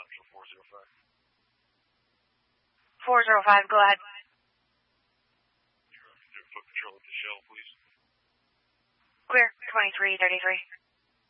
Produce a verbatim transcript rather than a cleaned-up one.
Central four zero five. four zero five, go ahead. Foot control with the shell, please. Clear, twenty-three thirty-three.